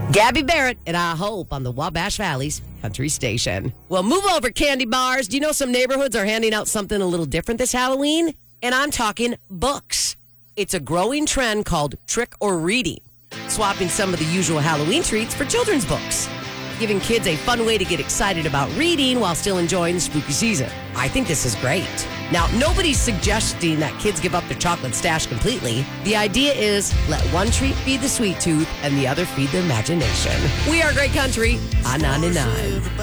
Gabby Barrett and I Hope on the Wabash Valley's Country Station. Well, move over, candy bars. Do you know some neighborhoods are handing out something a little different this Halloween? And I'm talking books. It's a growing trend called trick or reading, swapping some of the usual Halloween treats for children's books, giving kids a fun way to get excited about reading while still enjoying the spooky season. I think this is great. Now, nobody's suggesting that kids give up their chocolate stash completely. The idea is let one treat feed the sweet tooth and the other feed the imagination. We are Great Country on 99.